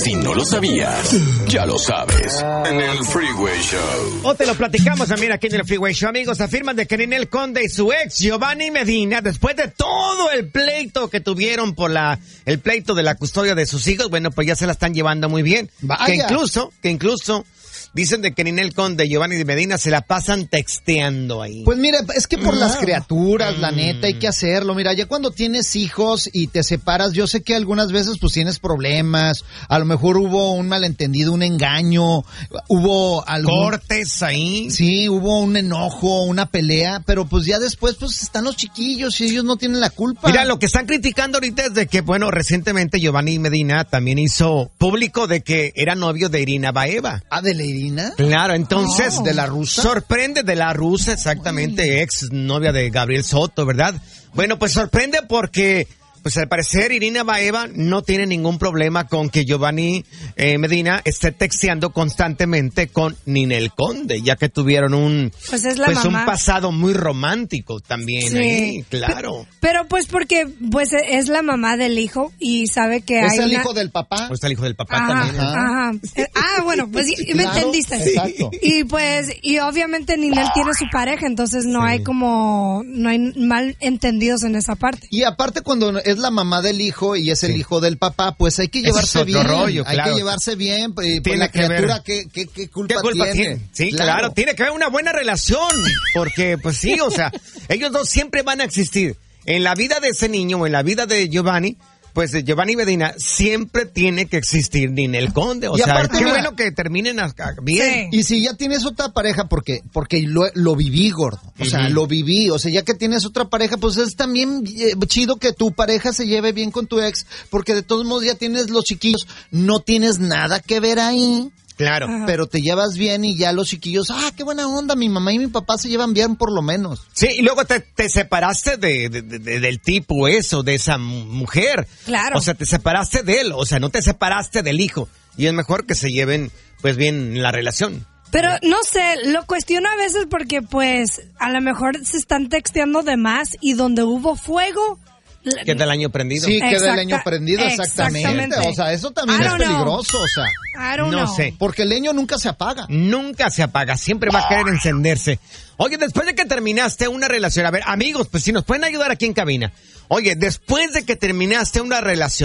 Si no lo sabías, ya lo sabes. En el Freeway Show. O te lo platicamos también aquí en el Freeway Show, amigos. Afirman de que Ninel Conde y su ex Giovanni Medina, después de todo el pleito que tuvieron por el pleito de la custodia de sus hijos, bueno, pues ya se la están llevando muy bien. Vaya. Que incluso dicen de que Ninel Conde y Giovanni Medina se la pasan texteando ahí. Pues mira, es que por las criaturas, la neta, hay que hacerlo. Mira, ya cuando tienes hijos y te separas, yo sé que algunas veces pues tienes problemas, a lo mejor hubo un malentendido, un engaño, hubo cortes ahí. Sí, hubo un enojo, una pelea, pero pues ya después pues están los chiquillos y ellos no tienen la culpa. Mira, lo que están criticando ahorita es de que, bueno, recientemente Giovanni Medina también hizo público de que era novio de Irina Baeva. Ah, de la Irina. Claro, entonces, ¿de la rusa? Sorprende de la rusa, exactamente, ex novia de Gabriel Soto, ¿verdad? Bueno, pues sorprende porque, pues al parecer Irina Baeva no tiene ningún problema con que Giovanni Medina esté texteando constantemente con Ninel Conde, ya que tuvieron un pasado muy romántico también, sí. Ahí, claro. Pero pues porque pues es la mamá del hijo y sabe que ¿Es el hijo del papá? Pues el hijo del papá también. Ajá. Bueno, pues sí, me entendiste. Exacto. Y pues, y obviamente Ninel tiene su pareja, entonces no hay mal entendidos en esa parte. Y aparte cuando es la mamá del hijo y es el hijo del papá, pues hay que llevarse bien. Rollo, claro. Hay que llevarse bien. Pues tiene la criatura, ¿qué culpa tiene? Sí, claro, tiene que haber una buena relación. Porque, pues sí, o sea, ellos dos siempre van a existir. En la vida de ese niño o en la vida de Giovanni, pues Giovanni Medina siempre tiene que existir Ninel Conde. O sea, aparte, qué bueno que terminen bien. Sí. Y si ya tienes otra pareja, porque lo viví, gordo. O sea, lo viví. O sea, ya que tienes otra pareja, pues es también chido que tu pareja se lleve bien con tu ex, porque de todos modos ya tienes los chiquillos, no tienes nada que ver ahí. Claro. Pero te llevas bien y ya los chiquillos, qué buena onda, mi mamá y mi papá se llevan bien por lo menos. Sí, y luego te separaste del tipo eso, de esa mujer. Claro. O sea, te separaste de él, o sea, no te separaste del hijo. Y es mejor que se lleven, pues, bien la relación. Pero, no sé, lo cuestiono a veces porque, pues, a lo mejor se están texteando de más y donde hubo fuego... Queda el año prendido. Sí, queda el año prendido, exactamente. O sea, eso también es peligroso, o sea. No sé. Porque el leño nunca se apaga. Nunca se apaga, siempre va a querer encenderse. Oye, después de que terminaste una relación, a ver, amigos, pues si nos pueden ayudar aquí en cabina. Oye, después de que terminaste una relación,